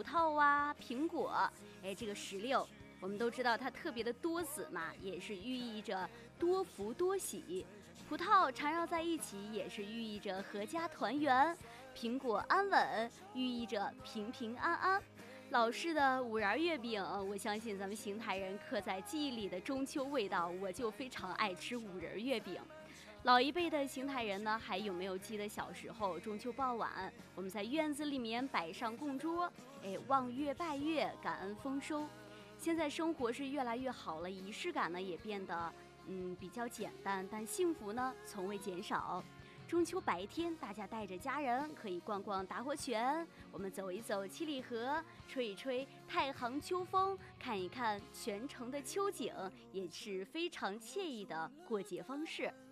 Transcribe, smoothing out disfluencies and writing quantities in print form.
葡萄啊、苹果。这个16，我们都知道它特别的多子嘛，也是寓意着多福多喜。葡萄缠绕在一起，也是寓意着阖家团圆；苹果安稳，寓意着平平安安。老式的五仁月饼，我相信咱们邢台人刻在记忆里的中秋味道，我就非常爱吃五仁月饼。老一辈的邢台人呢，还有没有记得小时候中秋傍晚，我们在院子里面摆上供桌，望月拜月，感恩丰收。现在生活是越来越好了，仪式感呢也变得比较简单，但幸福呢从未减少。中秋白天，大家带着家人可以逛逛达活泉，我们走一走七里河，吹一吹太行秋风，看一看全城的秋景，也是非常惬意的过节方式。